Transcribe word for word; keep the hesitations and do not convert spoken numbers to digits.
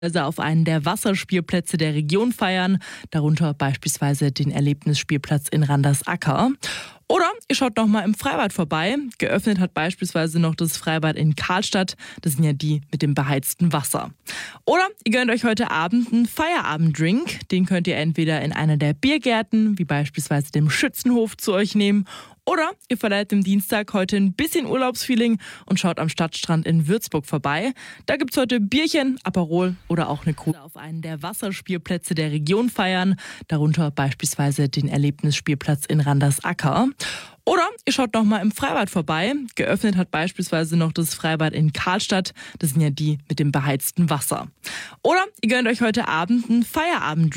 Also auf einen der Wasserspielplätze der Region feiern, darunter beispielsweise den Erlebnisspielplatz in Randersacker. Oder ihr schaut noch mal im Freibad vorbei. Geöffnet hat beispielsweise noch das Freibad in Karlstadt. Das sind ja die mit dem beheizten Wasser. Oder ihr gönnt euch heute Abend einen Feierabenddrink. Den könnt ihr entweder in einer der Biergärten, wie beispielsweise dem Schützenhof, zu euch nehmen. Oder ihr verleiht am Dienstag heute ein bisschen Urlaubsfeeling und schaut am Stadtstrand in Würzburg vorbei. Da gibt's heute Bierchen, Aperol oder auch eine Cola. Auf einen der Wasserspielplätze der Region feiern, darunter beispielsweise den Erlebnisspielplatz in Randersacker. Oder ihr schaut noch mal im Freibad vorbei. Geöffnet hat beispielsweise noch das Freibad in Karlstadt. Das sind ja die mit dem beheizten Wasser. Oder ihr gönnt euch heute Abend einen Feierabenddrink.